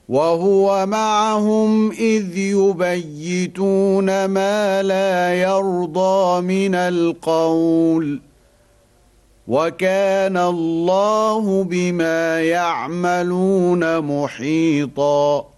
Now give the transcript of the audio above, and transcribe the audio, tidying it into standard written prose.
وهو معهم إذ يبيتون ما لا يرضى من القول وكان الله بما يعملون محيطا.